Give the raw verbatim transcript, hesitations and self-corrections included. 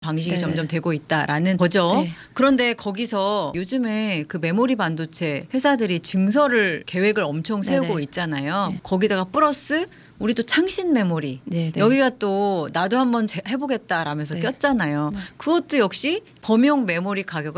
방식이 네네. 점점 되고 있다라는 거죠. 네. 그런데 거기서 요즘에 그 메모리 반도체 회사들이 증설을 계획을 엄청 세우고 네네. 있잖아요. 네. 거기다가 플러스 우리 또 창신 메모리 네네. 여기가 또 나도 한번 제- 해보겠다라면서 네. 꼈잖아요. 네. 그것도 역시 범용 메모리 가격을